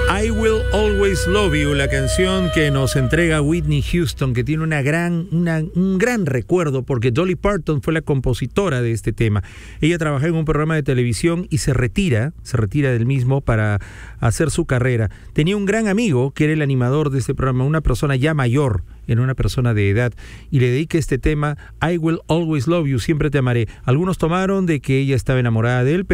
I Will Always Love You, la canción que nos entrega Whitney Houston, que tiene un gran recuerdo porque Dolly Parton fue la compositora de este tema. Ella trabajó en un programa de televisión y se retira del mismo para hacer su carrera. Tenía un gran amigo que era el animador de este programa, una persona ya mayor, era una persona de edad, y le dediqué este tema, I Will Always Love You, siempre te amaré. Algunos tomaron de que ella estaba enamorada de él,